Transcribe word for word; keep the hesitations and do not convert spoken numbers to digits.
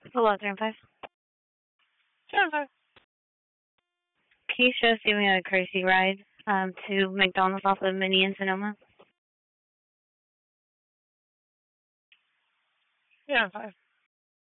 Hello, three and five. Sure, sir. Keisha's giving a crazy ride um, to McDonald's off of Mini in Sonoma. Yeah, five.